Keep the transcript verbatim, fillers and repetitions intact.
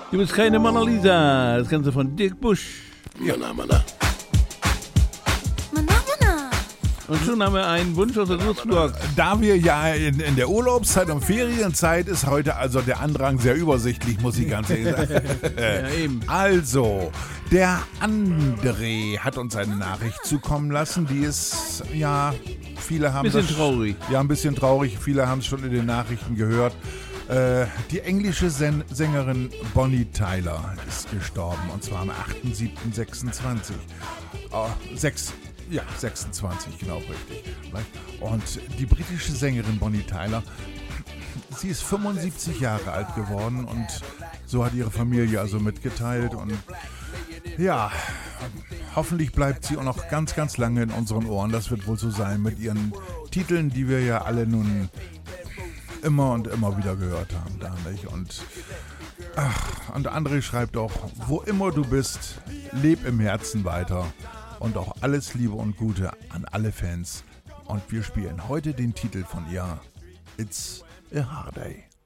Du bist keine Mona Lisa. Das Ganze von Dirk Busch. Mana, mana. Mana, mana. Und schon haben wir einen Wunsch aus der Würzburg. Da wir ja in, in der Urlaubszeit und Ferienzeit ist heute also der Andrang sehr übersichtlich, muss ich ganz ehrlich sagen. Ja, eben. Also, der André hat uns eine Nachricht zukommen lassen, die ist, ja, viele haben Bisschen das... traurig. Ja, ein bisschen traurig. Viele haben es schon in den Nachrichten gehört. Äh, die englische Sen- Sängerin Bonnie Tyler ist gestorben, und zwar am achter siebter sechsundzwanzig. Oh, sechs, ja, sechsundzwanzig, genau richtig. Und die britische Sängerin Bonnie Tyler, sie ist fünfundsiebzig Jahre alt geworden, und so hat ihre Familie also mitgeteilt. Und ja, hoffentlich bleibt sie auch noch ganz, ganz lange in unseren Ohren. Das wird wohl so sein mit ihren Titeln, die wir ja alle nun immer und immer wieder gehört haben, da nicht? Und, ach, und André schreibt auch, wo immer du bist, leb im Herzen weiter, und auch alles Liebe und Gute an alle Fans. Und wir spielen heute den Titel von ihr, It's a Hard Day.